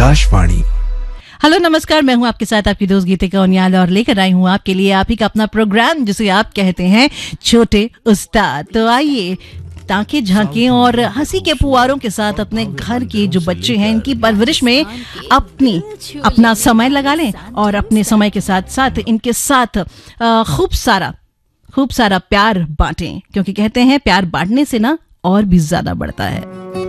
Akashvani. Hello नमस्कार, मैं हूं आपके साथ आपकी दोस्त गीतिका उनियाल और लेकर आई हूं आपके लिए आप ही का अपना प्रोग्राम जिसे आप कहते हैं छोटे उस्ताद। तो आइए ताके झांके और हंसी के फुवारों के साथ अपने घर के जो बच्चे हैं इनकी परवरिश में अपना समय लगा लें और अपने समय के साथ साथ इनके साथ खूब सारा प्यार बांटें, क्योंकि कहते हैं प्यार बांटने से ना और भी ज्यादा बढ़ता है।